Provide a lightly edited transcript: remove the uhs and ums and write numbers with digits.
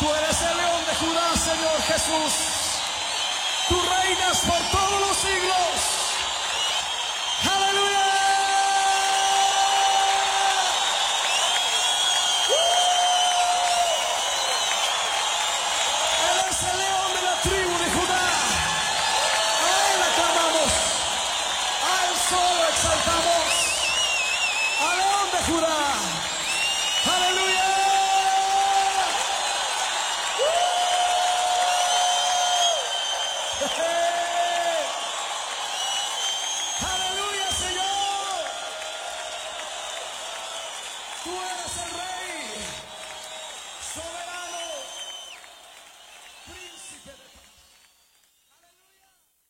Tú eres el León de Judá, Señor Jesús. Tú reinas por todos los siglos.